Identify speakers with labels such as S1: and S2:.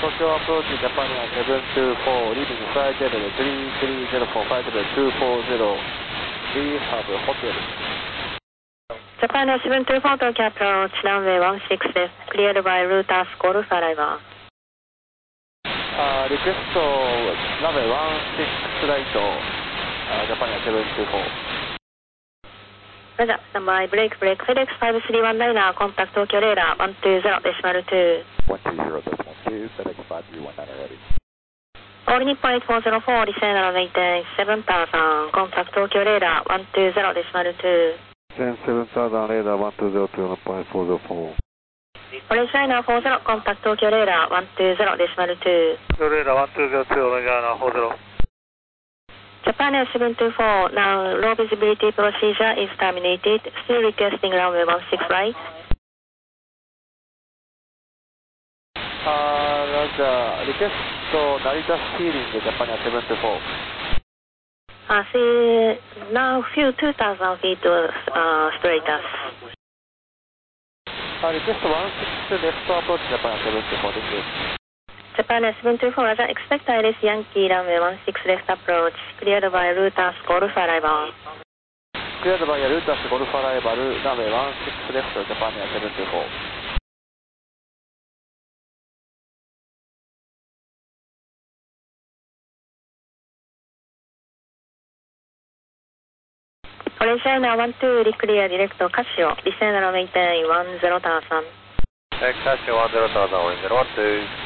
S1: 東京アプローチジャパニア724、リーディングフライトレベル3304、フライトレベル240、リハブホテル。
S2: ジャパニア724 Tokyo approach runway 16 です。Cleared by Lotus Golf Arrival。
S1: リクエスト、ランウェイ16ライト、ジャパニア724。
S2: ラジャー、スタンバイ、ブレイク、FedEx 5319、コンタクト、東京レーダー、120、デシマル2。
S1: 120.2、FedEx 5319 ready。
S2: All Nippon 8404、リセーナーのmaintain 7000、コンタクト、東京レーダー、120、デシマル2。
S1: 7000レーダー、120、Nippon 8404。
S2: オレンジライナー40、コンタクト、東京レーダー、120、デシマル2。
S1: 東京レーダー、120、オレンジライナー40。
S2: Japan Air 724, now low visibility procedure is terminated. Still requesting runway 16 right.
S1: ラジャー、リクエスト、成田スティーリング、ジャパニア724。
S2: See, now few 2,000 feet straight us.
S1: リクエスト16レフトアプローチ、ジャパニア724です。
S2: Japan Air 724, Roger, expect ILS Yankee runway 16 left approach. Cleared by Lotus Golf Arrival.
S1: Cleared by Lotus Golf Arrival, runway 16 left, ジャパニア724。
S2: オレンジライナー12、リクリアディレクト、カシオ、リセーナーのメインテイン10,000。
S1: カシオ10,000、オレンジライナー12。